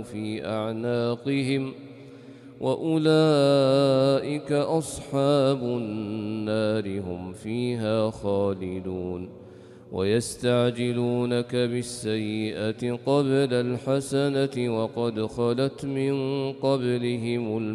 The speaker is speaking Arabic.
في أعناقهم وأولئك أصحاب النار هم فيها خالدون ويستعجلونك بالسيئة قبل الحسنة وقد خلت من قبلهم